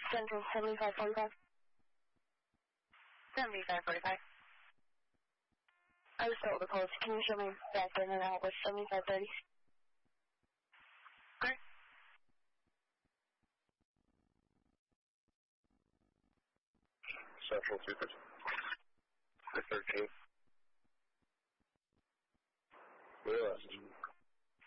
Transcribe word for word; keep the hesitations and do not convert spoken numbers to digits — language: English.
Central seventy-five forty-five. seventy-five forty-five. I was told to call. Can you show me back in and out with seventy-five thirty? Okay. Central two fifty. thirteen. West.